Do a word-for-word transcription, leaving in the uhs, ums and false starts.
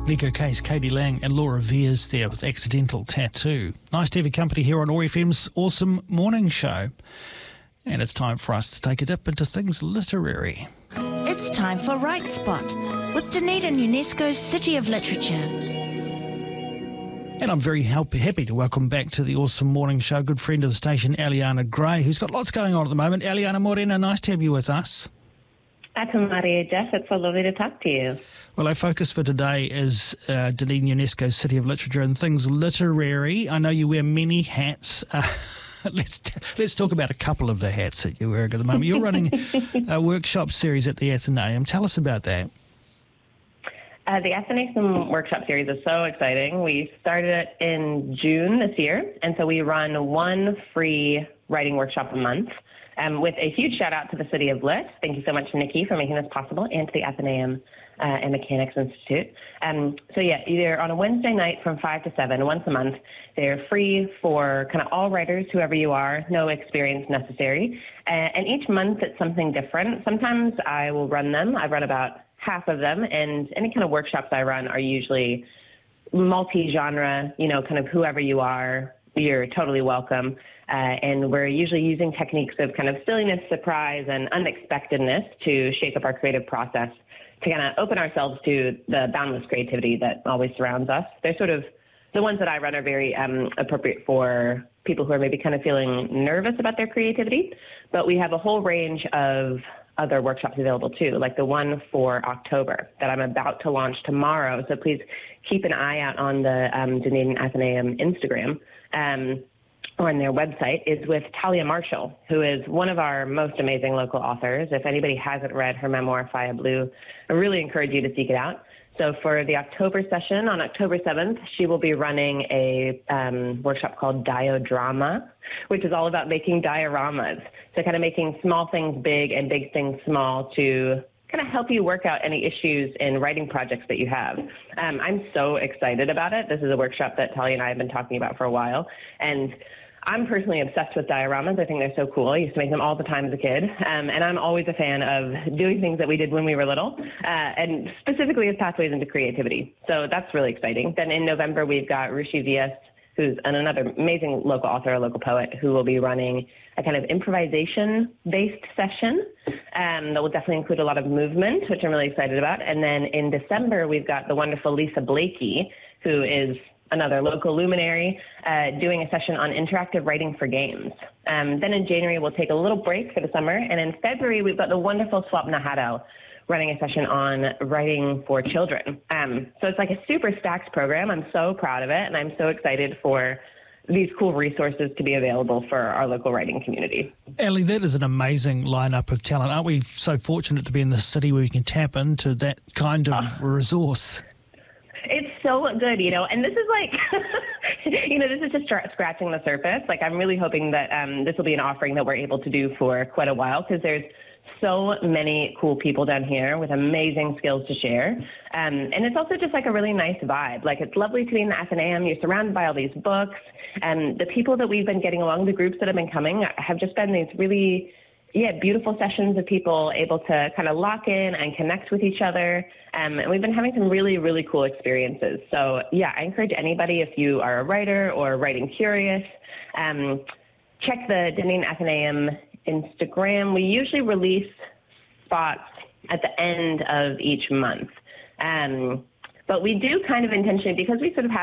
Nico Case, Katie Lang and Laura Veers there with Accidental Tattoo. Nice to have your company here on O A R F M's Awesome Morning Show. And it's time for us to take a dip into things literary. It's time for Right Spot with Dunedin UNESCO's City of Literature. And I'm very help- happy to welcome back to the Awesome Morning Show good friend of the station, Eliana Gray, who's got lots going on at the moment. Eliana Morena, nice to have you with us. Ata Maria, Jeff. It's so lovely to talk to you. Well, our focus for today is uh, Dunedin UNESCO's City of Literature and things literary. I know you wear many hats. Uh, let's t- let's talk about a couple of the hats that you're wearing at the moment. You're running a workshop series at the Athenaeum. Tell us about that. Uh, the Athenaeum Workshop Series is so exciting. We started it in June this year, and so we run one free writing workshop a month. Um, with a huge shout out to the City of Lit. Thank you so much, Nikki, for making this possible, and to the Athenaeum uh, and Mechanics Institute. Um, so yeah, either on a Wednesday night from five to seven, once a month, they're free for kind of all writers, whoever you are, no experience necessary. Uh, and each month it's something different. Sometimes I will run them. I've run about half of them, and any kind of workshops I run are usually multi-genre, you know, kind of whoever you are, you're totally welcome. Uh, and we're usually using techniques of kind of silliness, surprise, and unexpectedness to shape up our creative process, to kind of open ourselves to the boundless creativity that always surrounds us. They're sort of, the ones that I run are very um, appropriate for people who are maybe kind of feeling nervous about their creativity. But we have a whole range of other workshops available too, like the one for October that I'm about to launch tomorrow. So please keep an eye out on the um, Dunedin Athenaeum Instagram. Um, or on their website, is with Talia Marshall, who is one of our most amazing local authors. If anybody hasn't read her memoir, Fire Blue, I really encourage you to seek it out. So for the October session, on October seventh, she will be running a um, workshop called Diodrama, which is all about making dioramas. So kind of making small things big and big things small to kind of help you work out any issues in writing projects that you have. Um, I'm so excited about it. This is a workshop that Talia and I have been talking about for a while. And I'm personally obsessed with dioramas. I think they're so cool. I used to make them all the time as a kid. Um, and I'm always a fan of doing things that we did when we were little, uh, and specifically as pathways into creativity. So that's really exciting. Then in November, we've got Rushi Vias, who's an, another amazing local author, a local poet, who will be running a kind of improvisation-based session um, that will definitely include a lot of movement, which I'm really excited about. And then in December, we've got the wonderful Lisa Blakey, who is another local luminary, uh, doing a session on interactive writing for games. Um, then in January, we'll take a little break for the summer. And in February, we've got the wonderful Swapna Haddow running a session on writing for children. Um, so it's like a super stacked program. I'm so proud of it, and I'm so excited for these cool resources to be available for our local writing community. Ellie, that is an amazing lineup of talent. Aren't we so fortunate to be in the city where we can tap into that kind of oh. resource? It's so good, you know, and this is like, you know, this is just scratching the surface. Like, I'm really hoping that um, this will be an offering that we're able to do for quite a while, because there's so many cool people down here with amazing skills to share. Um, and it's also just like a really nice vibe. Like, it's lovely to be in the Athenaeum. You're surrounded by all these books. And the people that we've been getting along, the groups that have been coming, have just been these really, yeah, beautiful sessions of people able to kind of lock in and connect with each other. Um, and we've been having some really, really cool experiences. So, yeah, I encourage anybody, if you are a writer or writing curious, um, check the Dunedin Athenaeum Instagram. We usually release spots at the end of each month. Um, but we do kind of intentionally, because we sort of have